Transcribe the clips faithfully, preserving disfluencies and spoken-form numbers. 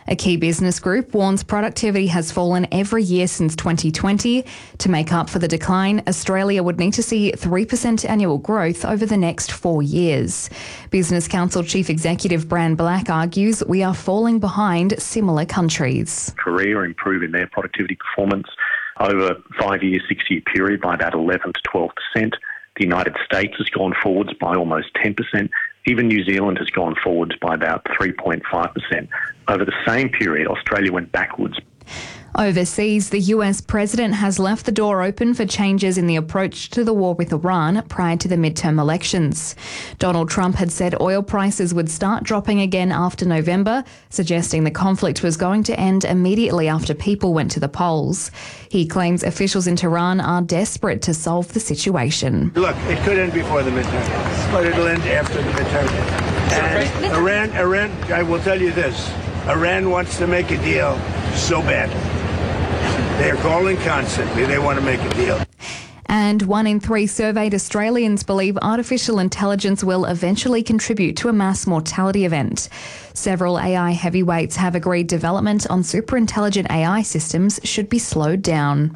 A key business group warns productivity has fallen every year since twenty twenty. To make up for the decline, Australia would need to see three percent annual growth over the next four years. Business Council Chief Executive Bran Black argues we are falling behind similar countries. Korea are improving their productivity performance over a five-year, six-year period by about eleven to twelve percent. The United States has gone forwards by almost ten percent. Even New Zealand has gone forwards by about three point five percent. Over the same period, Australia went backwards. Overseas, the U S president has left the door open for changes in the approach to the war with Iran prior to the midterm elections. Donald Trump had said oil prices would start dropping again after November, suggesting the conflict was going to end immediately after people went to the polls. He claims officials in Tehran are desperate to solve the situation. Look, it could end before the midterm, but it'll end after the midterm. And Iran, Iran, I will tell you this, Iran wants to make a deal so bad. They're calling constantly. They want to make a deal. And one in three surveyed Australians believe artificial intelligence will eventually contribute to a mass mortality event. Several A I heavyweights have agreed development on superintelligent A I systems should be slowed down.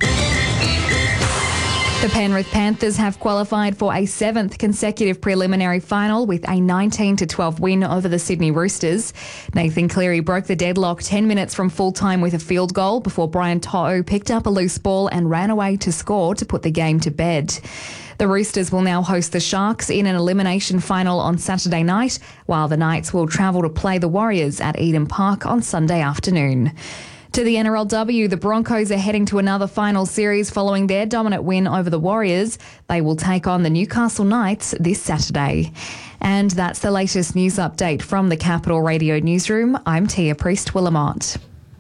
The Penrith Panthers have qualified for a seventh consecutive preliminary final with a nineteen to twelve win over the Sydney Roosters. Nathan Cleary broke the deadlock ten minutes from full time with a field goal before Brian To'o picked up a loose ball and ran away to score to put the game to bed. The Roosters will now host the Sharks in an elimination final on Saturday night, while the Knights will travel to play the Warriors at Eden Park on Sunday afternoon. To the N R L W, the Broncos are heading to another final series following their dominant win over the Warriors. They will take on the Newcastle Knights this Saturday. And that's the latest news update from the Capital Radio Newsroom. I'm Tia Priest-Willamont.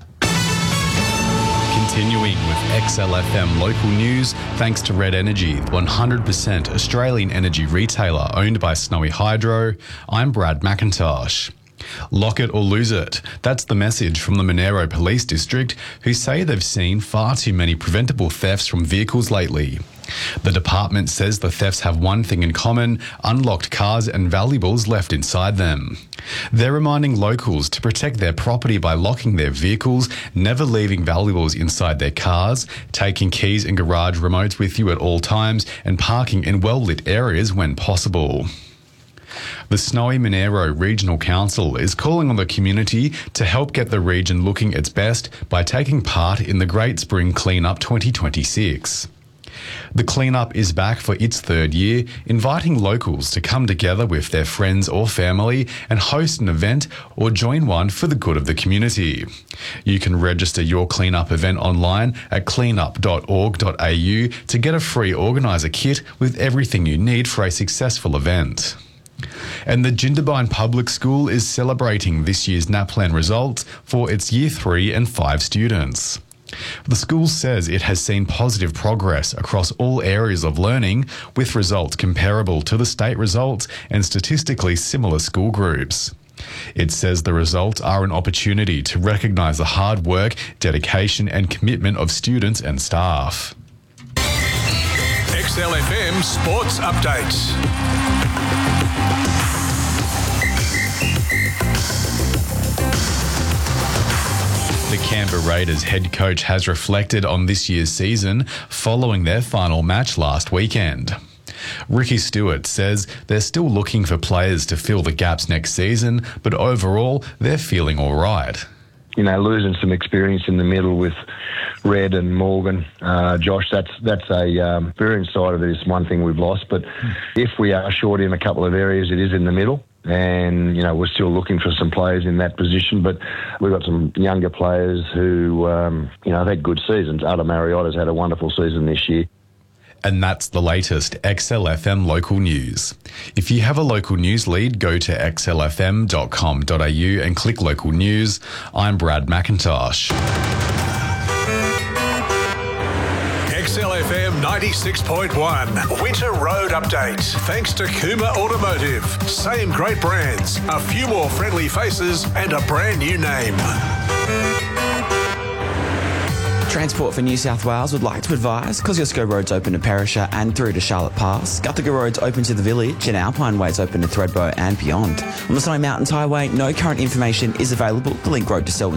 Continuing with X L F M local news, thanks to Red Energy, one hundred percent Australian energy retailer owned by Snowy Hydro, I'm Brad McIntosh. Lock it or lose it. That's the message from the Monero Police District, who say they've seen far too many preventable thefts from vehicles lately. The department says the thefts have one thing in common: unlocked cars and valuables left inside them. They're reminding locals to protect their property by locking their vehicles, never leaving valuables inside their cars, taking keys and garage remotes with you at all times, and parking in well-lit areas when possible. The Snowy Monero Regional Council is calling on the community to help get the region looking its best by taking part in the Great Spring Cleanup twenty twenty-six. The cleanup is back for its third year, inviting locals to come together with their friends or family and host an event or join one for the good of the community. You can register your cleanup event online at cleanup dot org dot a u to get a free organiser kit with everything you need for a successful event. And the Jindabyne Public School is celebrating this year's NAPLAN results for its Year three and five students. The school says it has seen positive progress across all areas of learning, with results comparable to the state results and statistically similar school groups. It says the results are an opportunity to recognise the hard work, dedication and commitment of students and staff. X L F M Sports Updates. The Canberra Raiders head coach has reflected on this year's season following their final match last weekend. Ricky Stewart says they're still looking for players to fill the gaps next season, but overall they're feeling all right. You know, losing some experience in the middle with Red and Morgan, uh, Josh, that's that's a um, very inside of it is one thing we've lost. But if we are short in a couple of areas, it is in the middle. And, you know, we're still looking for some players in that position. But we've got some younger players who, um, you know, have had good seasons. Adam Mariotta's had a wonderful season this year. And that's the latest X L F M local news. If you have a local news lead, go to x l f m dot com dot a u and click local news. I'm Brad McIntosh. X L F M ninety-six point one Winter Road Update. Thanks to Kuma Automotive. Same great brands, a few more friendly faces and a brand new name. Transport for New South Wales would like to advise Kosciuszko Road's open to Perisher and through to Charlotte Pass. Guthaga Road's open to the village and Alpine Way's open to Thredbo and beyond. On the Snowy Mountains Highway, no current information is available. The link road to Selwyn